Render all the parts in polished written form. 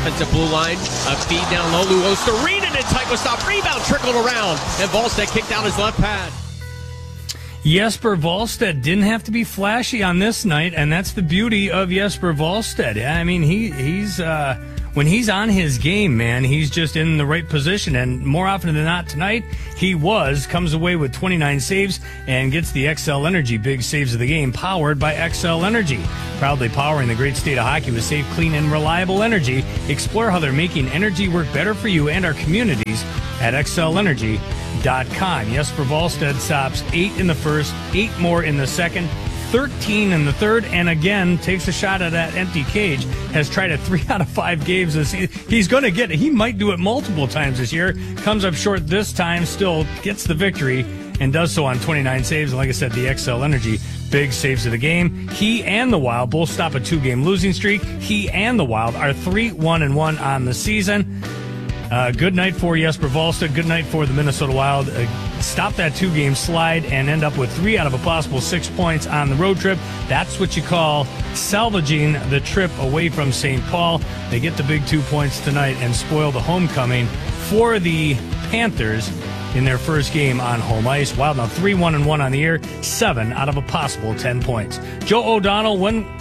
offensive blue line. A feed down low. Luo Storinen in tight with stop. Rebound trickled around. And Volstead kicked out his left pad. Jesper Volstead didn't have to be flashy on this night, and that's the beauty of Jesper Volstead. I mean, he's when he's on his game, man, he's just in the right position, and more often than not tonight, comes away with 29 saves and gets the XL Energy Big Saves of the Game, powered by XL Energy. Proudly powering the great state of hockey with safe, clean, and reliable energy. Explore how they're making energy work better for you and our communities at XLEnergy.com. Jesper Volstead stops 8 in the first, 8 more in the second, 13 in the third, and again takes a shot at that empty cage. Has tried it 3 out of 5 games this season. He's going to get it. He might do it multiple times this year. Comes up short this time, still gets the victory, and does so on 29 saves. And like I said, the XL Energy Big Saves of the Game. He and the Wild both stop a 2-game losing streak. He and the Wild are 3-1-1 on the season. Good night for Jesper Volstead. Good night for the Minnesota Wild. Stop that 2-game slide and end up with 3 out of a possible 6 points on the road trip. That's what you call salvaging the trip away from St. Paul. They get the big 2 points tonight and spoil the homecoming for the Panthers in their first game on home ice. Wild now 3-1-1 on the year, 7 out of a possible 10 points. Joe O'Donnell,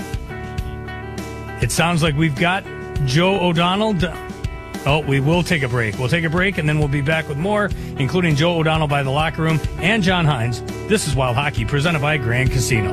it sounds like we've got Joe O'Donnell. Oh, we will take a break. We'll take a break, and then we'll be back with more, including Joe O'Donnell by the locker room and John Hines. This is Wild Hockey, presented by Grand Casino.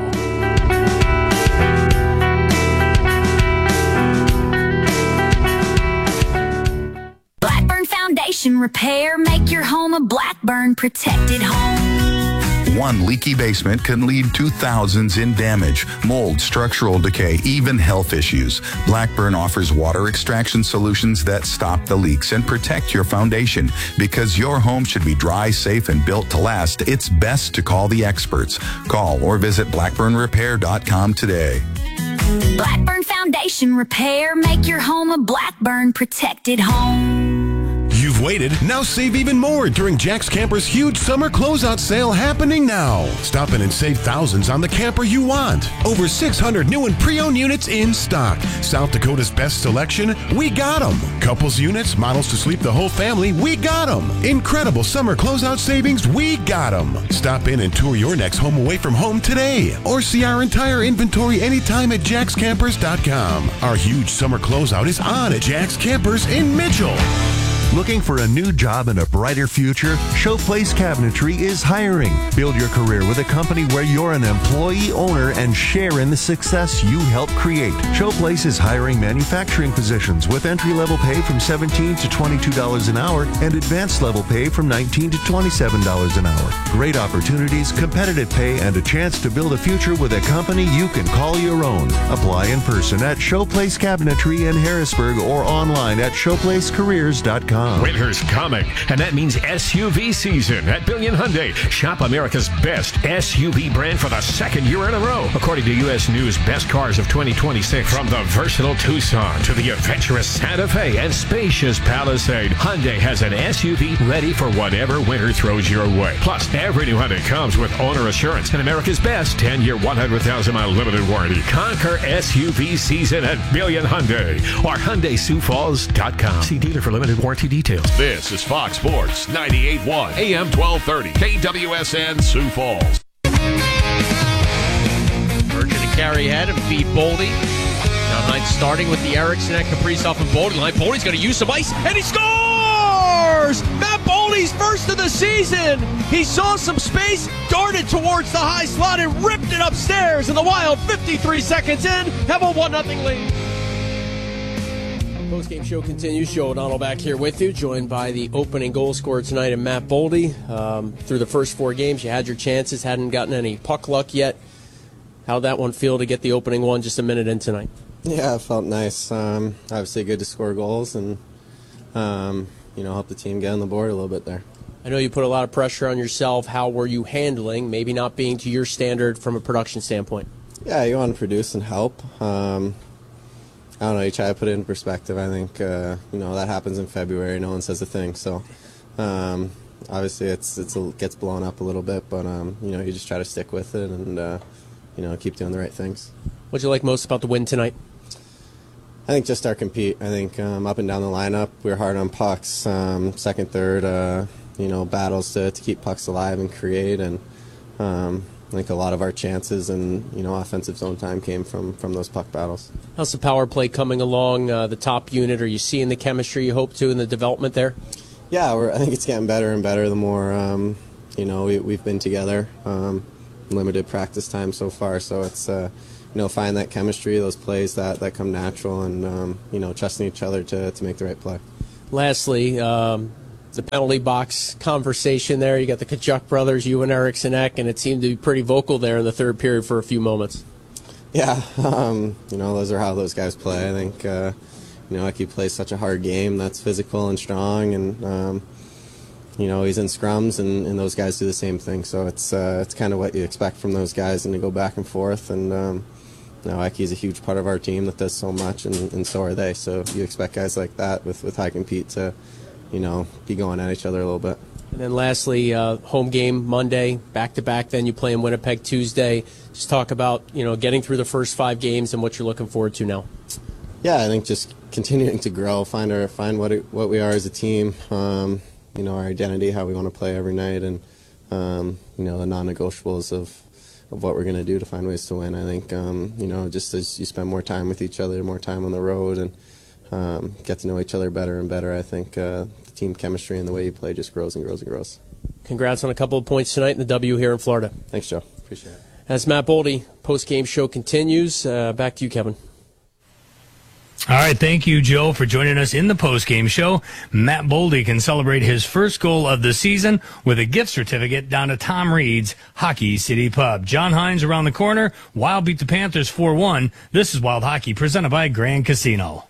Blackburn Foundation Repair. Make your home a Blackburn protected home. One leaky basement can lead to thousands in damage, mold, structural decay, even health issues. Blackburn offers water extraction solutions that stop the leaks and protect your foundation. Because your home should be dry, safe, and built to last, it's best to call the experts. Call or visit blackburnrepair.com today. Blackburn Foundation Repair. Make your home a Blackburn protected home. You've waited, now save even more during Jack's Camper's huge summer closeout sale happening now. Stop in and save thousands on the camper you want. Over 600 new and pre-owned units in stock. South Dakota's best selection, we got them. Couples units, models to sleep the whole family, we got them. Incredible summer closeout savings, we got them. Stop in and tour your next home away from home today. Or see our entire inventory anytime at jackscampers.com. Our huge summer closeout is on at Jack's Campers in Mitchell. Looking for a new job and a brighter future? Showplace Cabinetry is hiring. Build your career with a company where you're an employee owner and share in the success you help create. Showplace is hiring manufacturing positions with entry-level pay from $17 to $22 an hour and advanced level pay from $19 to $27 an hour. Great opportunities, competitive pay, and a chance to build a future with a company you can call your own. Apply in person at Showplace Cabinetry in Harrisburg or online at showplacecareers.com. Winter's coming, and that means SUV season at Billion Hyundai. Shop America's best SUV brand for the second year in a row. According to U.S. News Best Cars of 2026, from the versatile Tucson to the adventurous Santa Fe and spacious Palisade, Hyundai has an SUV ready for whatever winter throws your way. Plus, every new Hyundai comes with owner assurance and America's best 10-year, 100,000-mile limited warranty. Conquer SUV season at Billion Hyundai or HyundaiSiouxFalls.com. See dealer for limited warranty details. This is Fox Sports 98.1 AM 1230 KWSN Sioux Falls. Urgent to carry ahead and feed Boldy. Now Hines starting with the Erickson at Kaprizov and Boldy line. Boldy's going to use some ice, and he scores! Matt Boldy's first of the season. He saw some space, darted towards the high slot, and ripped it upstairs. And the Wild, 53 seconds in, have a 1-0 lead. Post-game show continues. Joe O'Donnell back here with you, joined by the opening goal scorer tonight in Matt Boldy. Through the first 4 games, you had your chances, hadn't gotten any puck luck yet. How'd that one feel to get the opening one just a minute in tonight? Yeah, it felt nice. Obviously good to score goals and, help the team get on the board a little bit there. I know you put a lot of pressure on yourself. How were you handling, maybe not being to your standard from a production standpoint? Yeah, you want to produce and help. I don't know, you try to put it in perspective. I think, that happens in February. No one says a thing. So, obviously, it gets blown up a little bit, but, you just try to stick with it and, keep doing the right things. What'd you like most about the win tonight? think just our compete. I think up and down the lineup, we're hard on pucks. Second, third, battles to keep pucks alive and create. And I think a lot of our chances and offensive zone time came from those puck battles. How's the power play coming along? The top unit. Are you seeing the chemistry you hope to in the development there? Yeah, I think it's getting better and better the more we've been together. Limited practice time so far, so it's find that chemistry, those plays that come natural, and trusting each other to make the right play. Lastly, the penalty box conversation there. You got the Tkachuk brothers, you and Eriksson Ek, and it seemed to be pretty vocal there in the third period for a few moments. Yeah, those are how those guys play. I think Eki plays such a hard game that's physical and strong, and he's in scrums, and those guys do the same thing. So it's kind of what you expect from those guys, and to go back and forth. And Eki's a huge part of our team that does so much, and so are they. So you expect guys like that with high compete to, be going at each other a little bit. And then lastly, home game Monday, back-to-back, then you play in Winnipeg Tuesday. Just talk about, getting through the first 5 games and what you're looking forward to now. Yeah, I think just continuing to grow, find what we are as a team, our identity, how we want to play every night, and, the non-negotiables of what we're going to do to find ways to win. I think, just as you spend more time with each other, more time on the road, and get to know each other better and better, I think the team chemistry and the way you play just grows and grows and grows. Congrats on a couple of points tonight in the W here in Florida. Thanks, Joe. Appreciate it. As Matt Boldy, post-game show continues. Back to you, Kevin. All right, thank you, Joe, for joining us in the post-game show. Matt Boldy can celebrate his first goal of the season with a gift certificate down to Tom Reed's Hockey City Pub. John Hines around the corner. Wild beat the Panthers 4-1. This is Wild Hockey, presented by Grand Casino.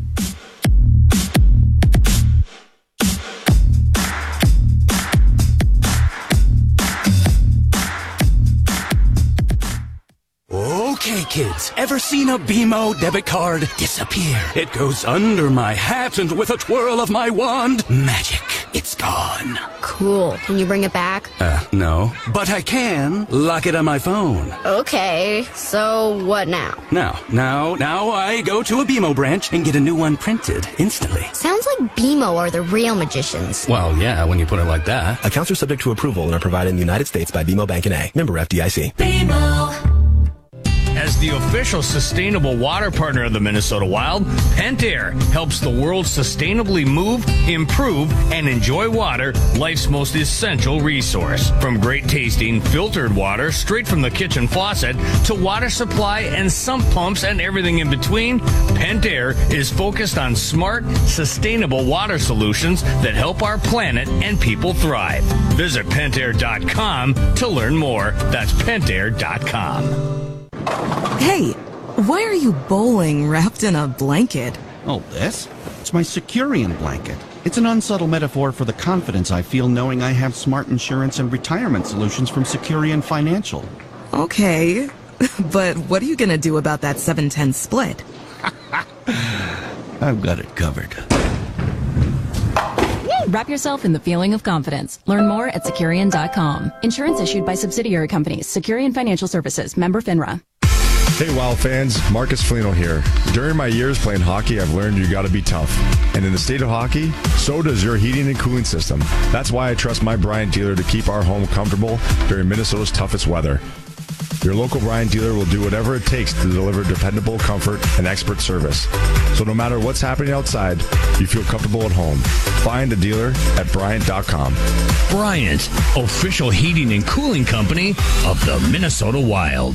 Okay, kids, ever seen a BMO debit card disappear? It goes under my hat, and with a twirl of my wand, magic, it's gone. Cool. Can you bring it back? No. But I can lock it on my phone. Okay, so what now? Now I go to a BMO branch and get a new one printed instantly. Sounds like BMO are the real magicians. Well, yeah, when you put it like that. Accounts are subject to approval and are provided in the United States by BMO Bank N.A. Member FDIC. BMO. As the official sustainable water partner of the Minnesota Wild, Pentair helps the world sustainably move, improve, and enjoy water, life's most essential resource. From great tasting filtered water straight from the kitchen faucet to water supply and sump pumps and everything in between, Pentair is focused on smart, sustainable water solutions that help our planet and people thrive. Visit Pentair.com to learn more. That's Pentair.com. Hey, why are you bowling wrapped in a blanket? Oh, this? It's my Securian blanket. It's an unsubtle metaphor for the confidence I feel knowing I have smart insurance and retirement solutions from Securian Financial. Okay, but what are you gonna do about that 7-10 split? I've got it covered. Wrap yourself in the feeling of confidence. Learn more at Securian.com. Insurance issued by subsidiary companies. Securian Financial Services. Member FINRA. Hey, Wild fans, Marcus Foligno here. During my years playing hockey, I've learned you got to be tough. And in the state of hockey, so does your heating and cooling system. That's why I trust my Bryant dealer to keep our home comfortable during Minnesota's toughest weather. Your local Bryant dealer will do whatever it takes to deliver dependable comfort and expert service. So no matter what's happening outside, you feel comfortable at home. Find a dealer at Bryant.com. Bryant, official heating and cooling company of the Minnesota Wild.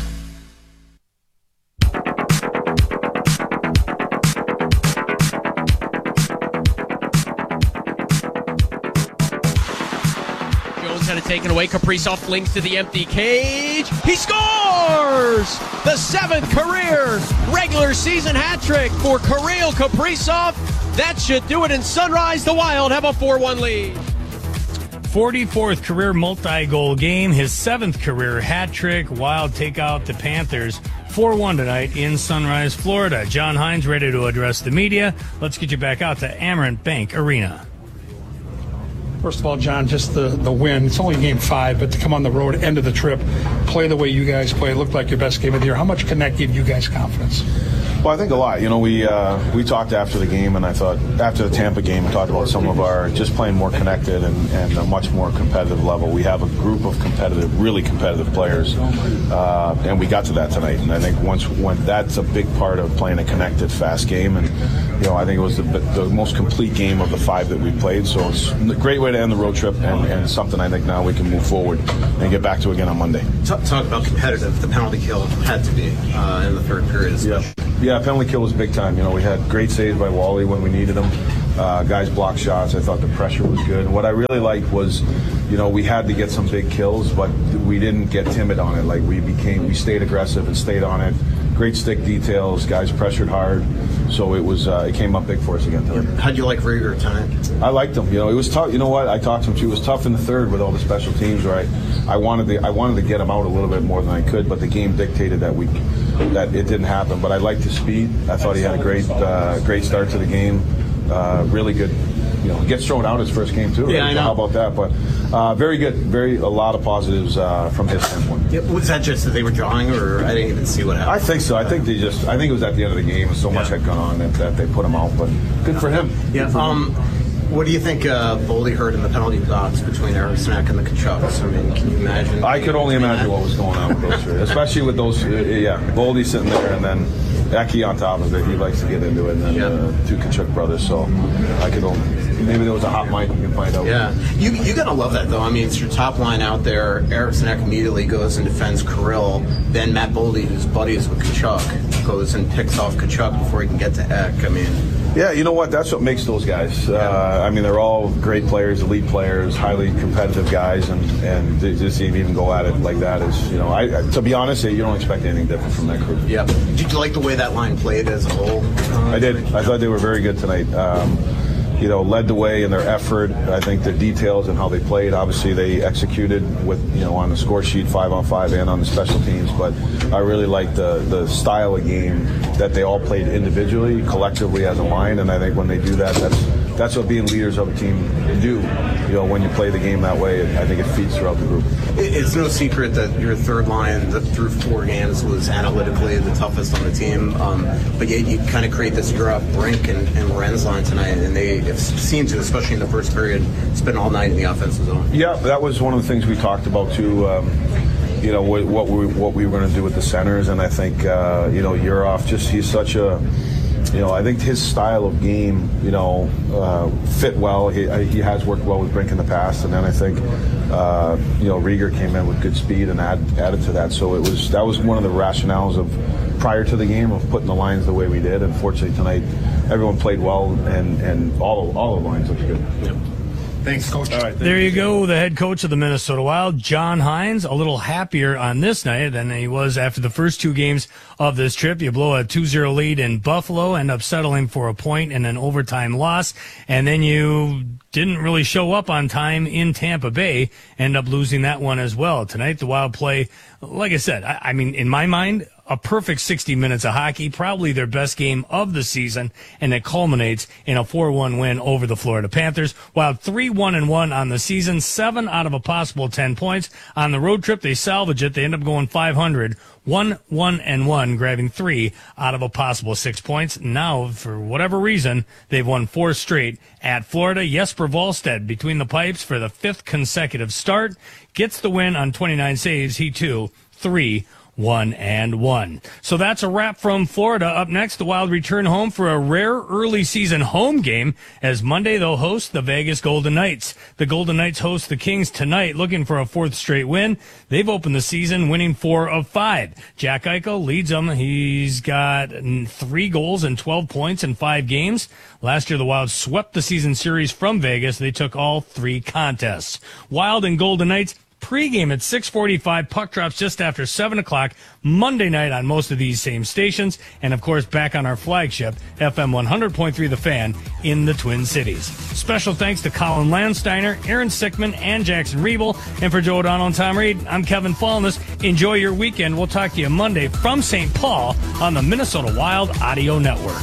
Had it taken away. Kaprizov links to the empty cage. He scores! The 7th career regular season hat trick for Kirill Kaprizov. That should do it in Sunrise. The Wild have a 4-1 lead. 44th career multi-goal game. His 7th career hat trick. Wild take out the Panthers 4-1 tonight in Sunrise, Florida. John Hines ready to address the media. Let's get you back out to Amerant Bank Arena. First of all, John, just the win. It's only game 5, but to come on the road, end of the trip, play the way you guys play, looked like your best game of the year. How much can that give you guys confidence? Well, I think a lot. You know, we talked after the game, and I thought after the Tampa game, we talked about some of our just playing more connected and a much more competitive level. We have a group of really competitive players, and we got to that tonight. And I think when that's a big part of playing a connected, fast game. And you know, I think it was the most complete game of the 5 that we played. So it's a great way to end the road trip, and something I think now we can move forward and get back to again on Monday. Talk about competitive. The penalty kill had to be in the third period. Yeah, penalty kill was big time. You know, we had great saves by Wally when we needed them. Guys blocked shots. I thought the pressure was good. What I really liked was, you know, we had to get some big kills, but we didn't get timid on it. Like we stayed aggressive and stayed on it. Great stick details. Guys pressured hard. So it came up big for us again tonight. How'd you like Rieger tonight? I liked him. You know, it was tough. You know what? I talked to him too. It was tough in the third with all the special teams. Right? I wanted to get him out a little bit more than I could, but the game dictated that it didn't happen. But I liked his speed. I thought he had a great start to the game. Really good. You know, he gets thrown out his first game too. Yeah, right? I know. How about that? But very good. A lot of positives from his standpoint. Yeah, was that just that they were drawing, or I didn't even see what happened? I think so. I think it was at the end of the game. So much had gone on that they put him out. But good for him. Yeah. What do you think Boldy heard in the penalty box between Eriksson and the Kachucks? I mean, can you imagine? I could only imagine what was going on with those three, especially with those. Boldy sitting there, and then Eki on top of it. He likes to get into it, and then 2 Kachuk brothers. So I could only. Maybe there was a hot mic. We can find out. Yeah, you gotta love that though. I mean, it's your top line out there. Eriksson immediately goes and defends Kirill. Then Matt Boldy, who's buddies with Kachuk, goes and picks off Kachuk before he can get to Ek. I mean. Yeah, you know what? That's what makes those guys. I mean, they're all great players, elite players, highly competitive guys, and to just even go at it like that is, you know, to be honest, you don't expect anything different from that group. Yeah. Did you like the way that line played as a whole? I did. I thought they were very good tonight. You know, led the way in their effort. I think the details and how they played. Obviously, they executed with, you know, on the score sheet 5-on-5 and on the special teams. But I really liked the style of game that they all played individually, collectively as a line. And I think when they do that, that's what being leaders of a team do. You know, when you play the game that way, I think it feeds throughout the group. It's no secret that your third line through 4 games was analytically the toughest on the team. But yet you kind of create this Europe Brink and Lorenz line tonight, and they seem to, especially in the first period, spend all night in the offensive zone. Yeah, that was one of the things we talked about too. You know, what we were going to do with the centers, and I think you know, Yurov, he's such a. You know, I think his style of game, you know, fit well. He has worked well with Brink in the past, and then I think, you know, Rieger came in with good speed and added to that. So that was one of the rationales of prior to the game of putting the lines the way we did. Unfortunately, tonight everyone played well, and all the lines looked good. Yep. Thanks, Coach. All right, there you go, the head coach of the Minnesota Wild, John Hynes, a little happier on this night than he was after the first 2 games of this trip. You blow a 2-0 lead in Buffalo, end up settling for a point and an overtime loss, and then you didn't really show up on time in Tampa Bay, end up losing that one as well. Tonight, the Wild play, like I said, I mean, in my mind, a perfect 60 minutes of hockey, probably their best game of the season, and it culminates in a 4-1 win over the Florida Panthers. Wild 3-1-1 on the season, 7 out of a possible 10 points. On the road trip, they salvage it. They end up going 500, 1-1-1, grabbing 3 out of a possible 6 points. Now, for whatever reason, they've won 4 straight at Florida. Jesper Wallstedt between the pipes for the 5th consecutive start. Gets the win on 29 saves. He too, 3-1-1. So that's a wrap from Florida. Up next, the Wild return home for a rare early season home game, as Monday they'll host the Vegas Golden Knights. The Golden Knights host the Kings tonight, looking for a 4th straight win. They've opened the season winning 4 of 5. Jack Eichel leads them. He's got 3 goals and 12 points in 5 games. Last year, the Wild swept the season series from Vegas. They took all 3 contests. Wild and Golden Knights pregame at 6:45. Puck drops just after 7 o'clock Monday night on most of these same stations. And, of course, back on our flagship, FM 100.3 The Fan in the Twin Cities. Special thanks to Colin Landsteiner, Aaron Sickman, and Jackson Riebel. And for Joe O'Donnell and Tom Reed, I'm Kevin Fallness. Enjoy your weekend. We'll talk to you Monday from St. Paul on the Minnesota Wild Audio Network.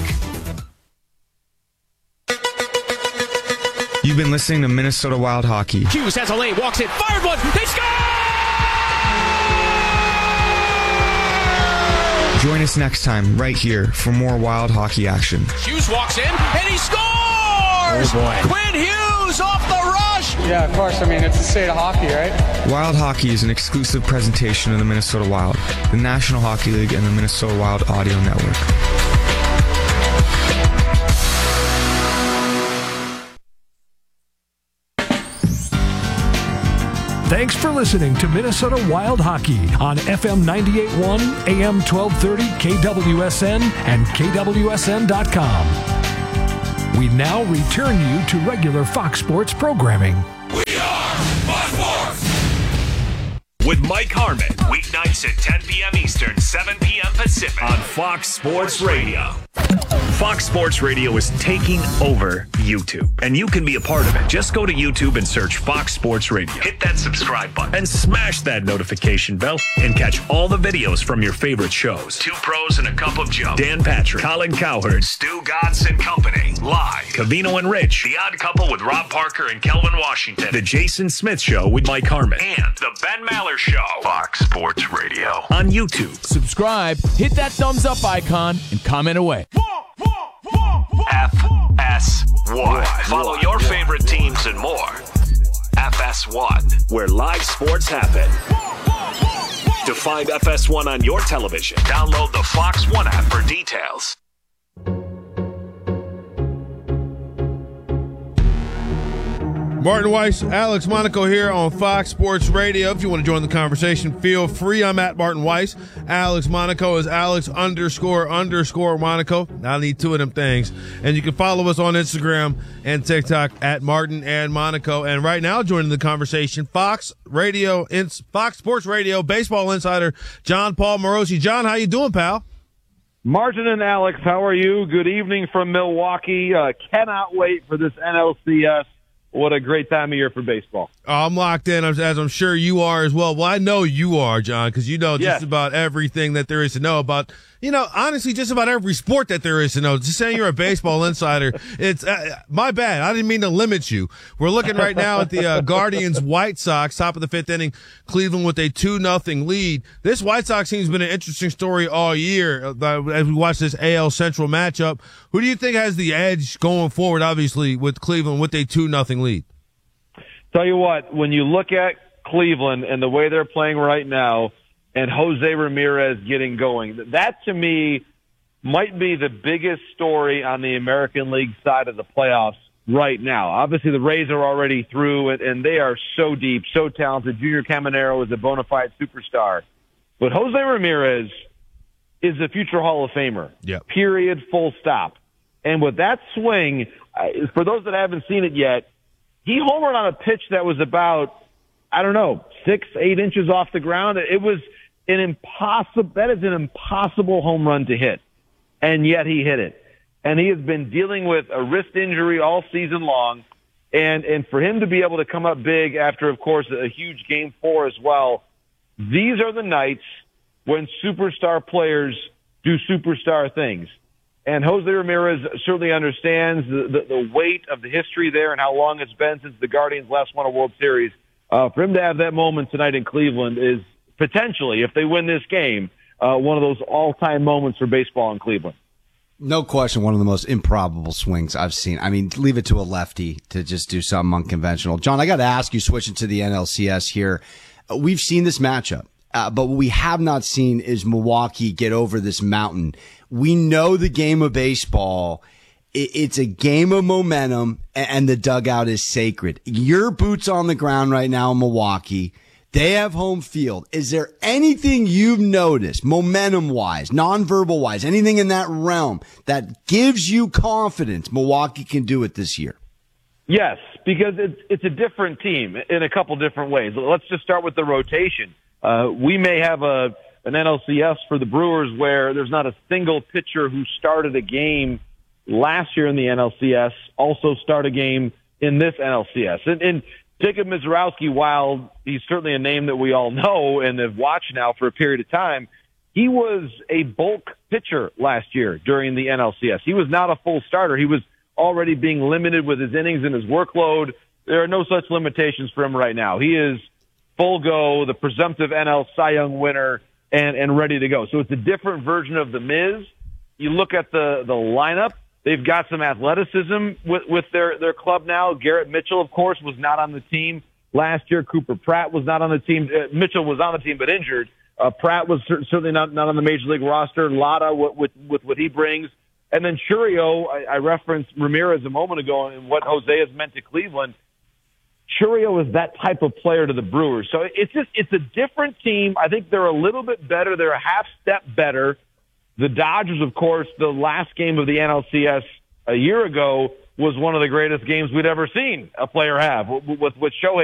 You've been listening to Minnesota Wild Hockey. Hughes has a lane, walks in, fired one, they score! Join us next time right here for more Wild hockey action. Hughes walks in, and he scores! Oh, boy. Quinn Hughes off the rush! Yeah, of course. I mean, it's the state of hockey, right? Wild Hockey is an exclusive presentation of the Minnesota Wild, the National Hockey League, and the Minnesota Wild Audio Network. Thanks for listening to Minnesota Wild Hockey on FM 98.1, AM 1230, KWSN, and KWSN.com. We now return you to regular Fox Sports programming. We are Fox Sports! With Mike Harmon, weeknights at 10 p.m. Eastern, 7 p.m. Pacific on Fox Sports Radio. Fox Sports Radio is taking over YouTube, and you can be a part of it. Just go to YouTube and search Fox Sports Radio. Hit that subscribe button and smash that notification bell and catch all the videos from your favorite shows. Two Pros and a Cup of Joe, Dan Patrick, Colin Cowherd, Stu Godson Company, Live, Covino and Rich, The Odd Couple with Rob Parker and Kelvin Washington, The Jason Smith Show with Mike Harmon, and The Ben Maller Show. Fox Sports Radio on YouTube. Subscribe, hit that thumbs up icon, and comment away. FS1. Follow your favorite teams and more. FS1, where live sports happen. To find FS1 on your television, download the Fox One app for details. Martin Weiss, Alex Monaco here on Fox Sports Radio. If you want to join the conversation, feel free. I'm at Martin Weiss. Alex Monaco is Alex__Monaco. I need two of them things. And you can follow us on Instagram and TikTok at Martin and Monaco. And right now, joining the conversation, Fox Sports Radio baseball insider John Paul Morosi. John, how you doing, pal? Martin and Alex, how are you? Good evening from Milwaukee. Cannot wait for this NLCS. What a great time of year for baseball. I'm locked in, as I'm sure you are as well. Well, I know you are, John, because you know just about everything that there is to know about, honestly, just about every sport that there is to know. Just saying you're a baseball insider, it's my bad. I didn't mean to limit you. We're looking right now at the Guardians White Sox, top of the fifth inning, Cleveland with a 2-0 lead. This White Sox team has been an interesting story all year as we watch this AL Central matchup. Who do you think has the edge going forward, obviously, with Cleveland with a 2-0 lead? Tell you what, when you look at Cleveland and the way they're playing right now and Jose Ramirez getting going, that to me might be the biggest story on the American League side of the playoffs right now. Obviously, the Rays are already through, and they are so deep, so talented. Junior Caminero is a bona fide superstar. But Jose Ramirez is a future Hall of Famer. Yep. Period, full stop. And with that swing, for those that haven't seen it yet, he homered on a pitch that was about, 6-8 inches off the ground. It was that is an impossible home run to hit. And yet he hit it. And he has been dealing with a wrist injury all season long. And for him to be able to come up big after, of course, a huge Game 4 as well, these are the nights when superstar players do superstar things. And Jose Ramirez certainly understands the weight of the history there and how long it's been since the Guardians last won a World Series. For him to have that moment tonight in Cleveland is potentially, if they win this game, one of those all-time moments for baseball in Cleveland. No question, one of the most improbable swings I've seen. I mean, leave it to a lefty to just do something unconventional. John, I got to ask you, switching to the NLCS here, we've seen this matchup. But what we have not seen is Milwaukee get over this mountain. We know the game of baseball. It's a game of momentum, and the dugout is sacred. Your boots on the ground right now in Milwaukee. They have home field. Is there anything you've noticed, momentum-wise, nonverbal-wise, anything in that realm that gives you confidence Milwaukee can do it this year? Yes, because it's a different team in a couple different ways. Let's just start with the rotation. We may have an NLCS for the Brewers where there's not a single pitcher who started a game last year in the NLCS also start a game in this NLCS. And Jacob Mizorowski, while he's certainly a name that we all know and have watched now for a period of time, he was a bulk pitcher last year during the NLCS. He was not a full starter. He was already being limited with his innings and his workload. There are no such limitations for him right now. He is full go, the presumptive NL Cy Young winner, and ready to go. So it's a different version of the Miz. You look at the lineup. They've got some athleticism with their club now. Garrett Mitchell, of course, was not on the team last year. Cooper Pratt was not on the team. Mitchell was on the team but injured. Pratt was certainly not on the major league roster. Lotta with what he brings. And then Churio, I referenced Ramirez a moment ago and what Jose has meant to Cleveland. Churio is that type of player to the Brewers. So it's a different team. I think they're a little bit better. They're a half step better. The Dodgers, of course, the last game of the NLCS a year ago was one of the greatest games we'd ever seen a player have with Shohei